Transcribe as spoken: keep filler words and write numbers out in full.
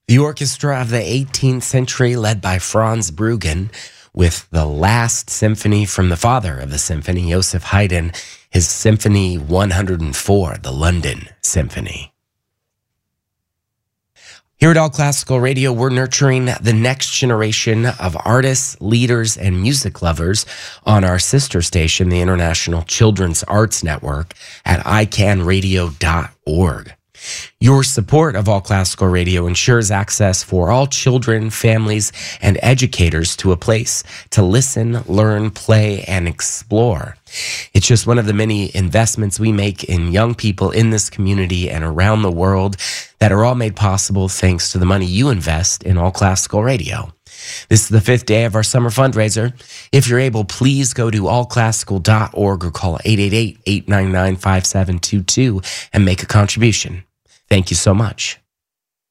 The orchestra of the eighteenth century, led by Franz Bruggen, with the last symphony from the father of the symphony, Joseph Haydn, his Symphony one hundred four, the London Symphony. Here at All Classical Radio, we're nurturing the next generation of artists, leaders, and music lovers on our sister station, the International Children's Arts Network, at i can radio dot org. Your support of All Classical Radio ensures access for all children, families, and educators to a place to listen, learn, play, and explore. It's just one of the many investments we make in young people in this community and around the world that are all made possible thanks to the money you invest in All Classical Radio. This is the fifth day of our summer fundraiser. If you're able, please go to all classical dot org or call eight eight eight, eight nine nine, five seven two two and make a contribution. Thank you so much.